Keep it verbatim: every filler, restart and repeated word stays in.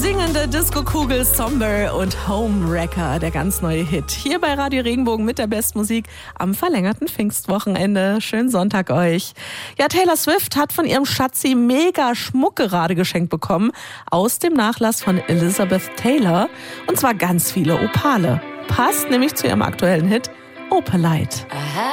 Singende Disco-Kugel, Somber und Homewrecker, der ganz neue Hit. Hier bei Radio Regenbogen mit der Bestmusik am verlängerten Pfingstwochenende. Schönen Sonntag euch. Ja, Taylor Swift hat von ihrem Schatzi mega Schmuck gerade geschenkt bekommen aus dem Nachlass von Elizabeth Taylor. Und zwar ganz viele Opale. Passt nämlich zu ihrem aktuellen Hit Opalite.